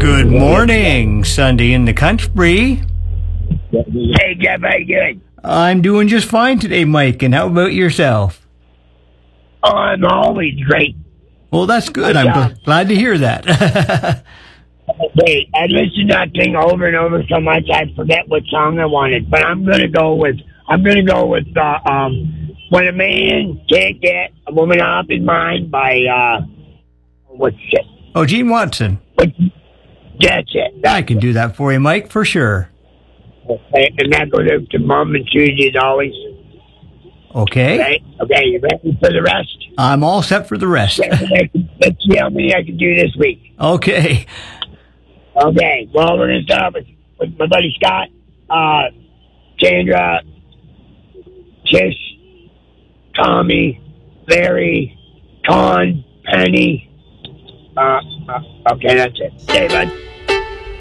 Good morning, Sunday in the country. Hey, Jeff, how you doing? I'm doing just fine today, Mike, and how about yourself? Oh, I'm always great. Well, that's good. I'm glad to hear that. Hey, I listened to that thing over and over so much I forget what song I wanted. But I'm gonna go with When a Man Can't Get a Woman Off His Mind by what's it? Oh, Gene Watson. That's it. I can do that for you, Mike, for sure. Okay, and that goes out to Mom and Susie as always. Okay. Okay, you ready for the rest? I'm all set for the rest. Let's see how many I can do this week. Okay. Okay, well, we're going to start with my buddy Scott, Sandra, Tish, Tommy, Larry, Con, Penny. Okay, that's it. Okay, bud.